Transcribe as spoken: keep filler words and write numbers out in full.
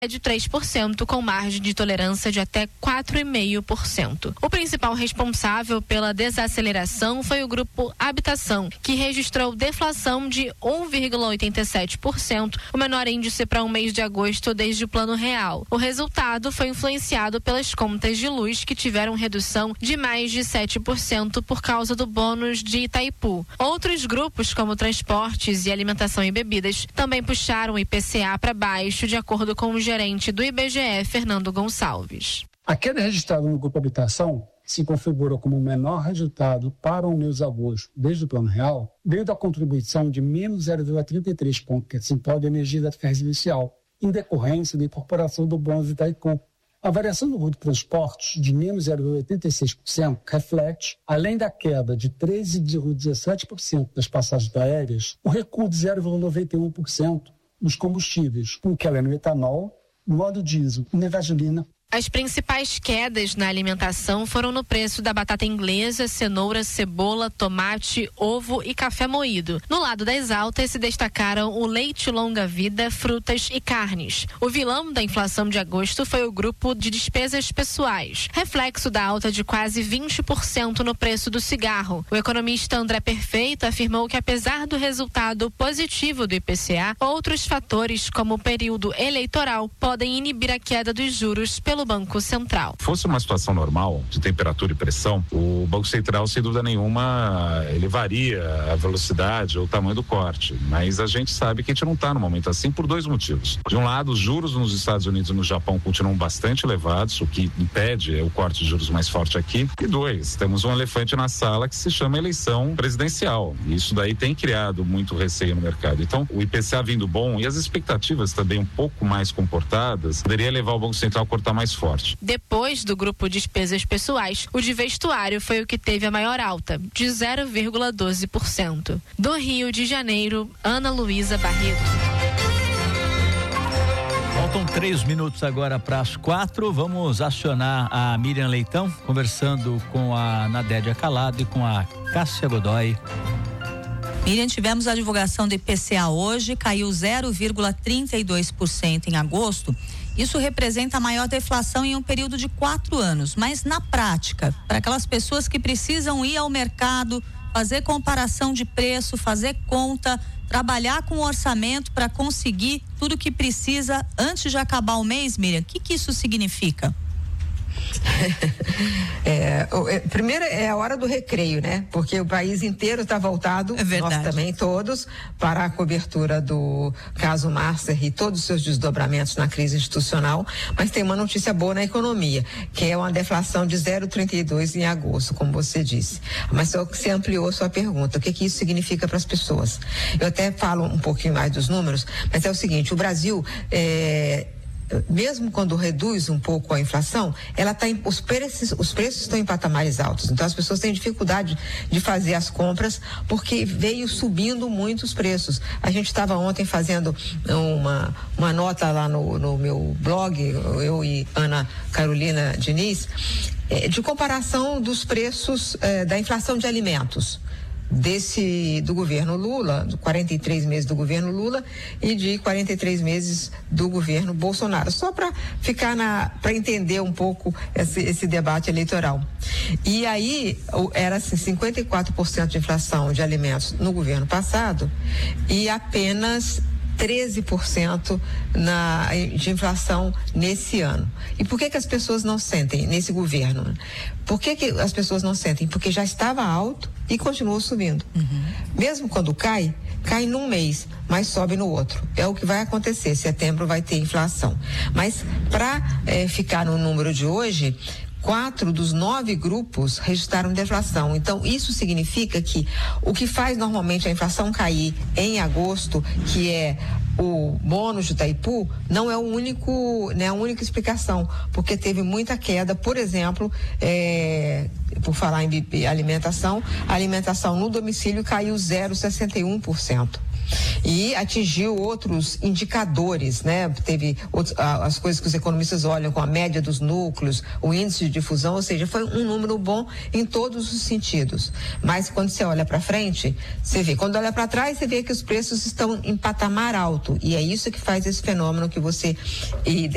é de três por cento, com margem de tolerância de até quatro vírgula cinco por cento. O principal responsável pela desaceleração foi o grupo Habitação, que registrou deflação de um vírgula oitenta e sete por cento, o menor índice para um mês de agosto desde o Plano Real. O resultado foi influenciado pelas contas de luz, que tiveram redução de mais de sete por cento por causa do bônus de Itaipu. Outros grupos, como transportes e alimentação e bebidas, também puxaram o I P C A para baixo, de acordo com o gerente do I B G E, Fernando Gonçalves. A queda registrada no grupo Habitação se configurou como o menor resultado para o mês de agosto desde o Plano Real, veio da contribuição de menos zero vírgula trinta e três pontos percentual de energia da residencial, em decorrência da incorporação do bônus de Itaipu. A variação do grupo de transportes de menos zero vírgula oitenta e seis por cento reflete, além da queda de treze vírgula dezessete por cento das passagens aéreas, o recuo de zero vírgula noventa e um por cento dos combustíveis, com queda no etanol, no óleo diesel e na gasolina. As principais quedas na alimentação foram no preço da batata inglesa, cenoura, cebola, tomate, ovo e café moído. No lado das altas se destacaram o leite longa-vida, frutas e carnes. O vilão da inflação de agosto foi o grupo de despesas pessoais, reflexo da alta de quase vinte por cento no preço do cigarro. O economista André Perfeito afirmou que, apesar do resultado positivo do I P C A, outros fatores, como o período eleitoral, podem inibir a queda dos juros pelo Banco Central. Fosse uma situação normal de temperatura e pressão, o Banco Central, sem dúvida nenhuma, ele varia a velocidade ou o tamanho do corte, mas a gente sabe que a gente não está no momento assim por dois motivos. De um lado, os juros nos Estados Unidos e no Japão continuam bastante elevados, o que impede o corte de juros mais forte aqui. E dois, temos um elefante na sala que se chama eleição presidencial. E isso daí tem criado muito receio no mercado. Então, o I P C A vindo bom e as expectativas também um pouco mais comportadas, poderia levar o Banco Central a cortar mais forte. Depois do grupo despesas pessoais, o de vestuário foi o que teve a maior alta, de zero vírgula doze por cento. Do Rio de Janeiro, Ana Luísa Barreto. Faltam três minutos agora para as quatro. Vamos acionar a Miriam Leitão, conversando com a Nadédia Calado e com a Cássia Godoy. Miriam, tivemos a divulgação do I P C A hoje, caiu zero vírgula trinta e dois por cento em agosto. Isso representa a maior deflação em um período de quatro anos. Mas na prática, para aquelas pessoas que precisam ir ao mercado, fazer comparação de preço, fazer conta, trabalhar com orçamento para conseguir tudo que precisa antes de acabar o mês, Miriam, o que que isso significa? É, é, primeiro é a hora do recreio, né? Porque o país inteiro está voltado, é nós também todos, para a cobertura do caso Master e todos os seus desdobramentos na crise institucional, mas tem uma notícia boa na economia, que é uma deflação de zero vírgula trinta e dois em agosto, como você disse. Mas só que você ampliou a sua pergunta, o que que isso significa para as pessoas? Eu até falo um pouquinho mais dos números, mas é o seguinte, o Brasil é, mesmo quando reduz um pouco a inflação, ela tá em, os preços, os preços estão em patamares altos. Então as pessoas têm dificuldade de fazer as compras porque veio subindo muito os preços. A gente estava ontem fazendo uma, uma nota lá no, no meu blog, eu e Ana Carolina Diniz, eh, de comparação dos preços eh, da inflação de alimentos. Desse, do governo Lula, de quarenta e três meses do governo Lula e de quarenta e três meses do governo Bolsonaro, só para ficar na, para entender um pouco esse, esse debate eleitoral. E aí, era assim, cinquenta e quatro por cento de inflação de alimentos no governo passado e apenas treze por cento na, de inflação nesse ano. E por que que as pessoas não sentem nesse governo? Por que que as pessoas não sentem? Porque já estava alto e continuou subindo. Uhum. Mesmo quando cai, cai num mês, mas sobe no outro. É o que vai acontecer. Setembro vai ter inflação. Mas para eh, ficar no número de hoje, quatro dos nove grupos registraram deflação. Então, isso significa que o que faz normalmente a inflação cair em agosto, que é o bônus de Itaipu, não é o único, né, a única explicação, porque teve muita queda. Por exemplo, é, por falar em alimentação, a alimentação no domicílio caiu zero vírgula sessenta e um por cento. E atingiu outros indicadores, né? Teve outros, as coisas que os economistas olham com a média dos núcleos, o índice de difusão, ou seja, foi um número bom em todos os sentidos. Mas quando você olha para frente, você vê, quando olha para trás, você vê que os preços estão em patamar alto, e é isso que faz esse fenômeno que você